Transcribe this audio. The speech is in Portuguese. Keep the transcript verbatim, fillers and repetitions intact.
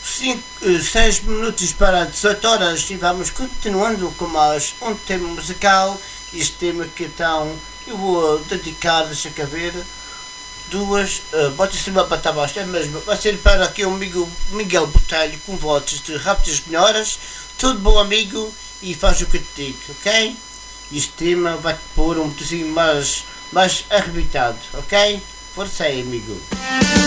seis minutos para dezoito horas e vamos continuando com mais um tema musical. Este tema que então eu vou dedicar, deixa cá ver, duas, uh, pode ser uma para baixo, é mesmo, vai ser para aqui o amigo Miguel Botelho com votos de Rápidas Melhoras. Tudo bom, amigo, e faz o que te digo, ok? Este tema vai-te pôr um bocadinho mais, mais arrebitado, ok? Força aí, amigo.